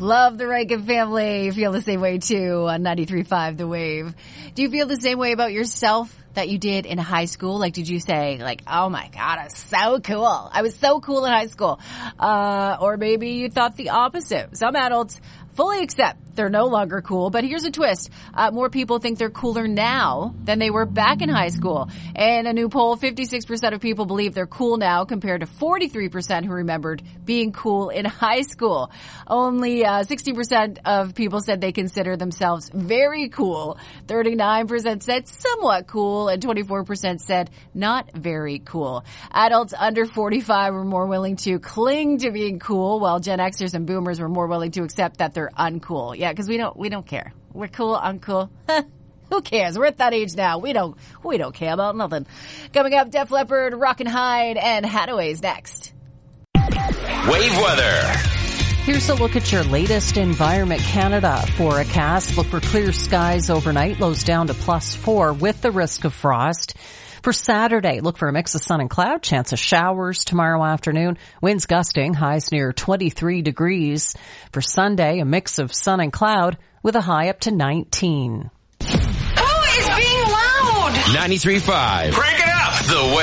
Love the Rankin family. Feel the same way too on 93.5 The Wave. Do you feel the same way about yourself that you did in high school? Like, did you say, like, oh my God, I was so cool. I was so cool in high school. Or maybe you thought the opposite. Some adults fully accept they're no longer cool, but here's a twist. More people think they're cooler now than they were back in high school. In a new poll, 56% of people believe they're cool now compared to 43% who remembered being cool in high school. Only 60% of people said they consider themselves very cool. 39% said somewhat cool, and 24% said not very cool. Adults under 45 were more willing to cling to being cool, while Gen Xers and Boomers were more willing to accept that they're uncool. Yeah, because we don't care. We're cool, uncool. Who cares? We're at that age now. We don't care about nothing. Coming up, Def Leppard, Rockin' Hyde, and Hadaway's next. Wave weather. Here's a look at your latest Environment Canada forecast. Look for clear skies overnight, lows down to +4 with the risk of frost. For Saturday, look for a mix of sun and cloud, chance of showers tomorrow afternoon, winds gusting, highs near 23 degrees. For Sunday, a mix of sun and cloud with a high up to 19. Who is being loud? 93.5. Crank it up. The Wave.